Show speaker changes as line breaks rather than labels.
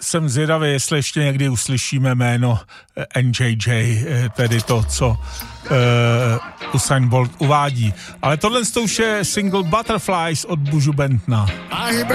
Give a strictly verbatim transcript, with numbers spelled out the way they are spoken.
jsem zvědavý, jestli ještě někdy uslyšíme jméno N J J, tedy to, co uh, Usain Bolt uvádí. Ale tohle už je single Butterflies od Buju Bentna.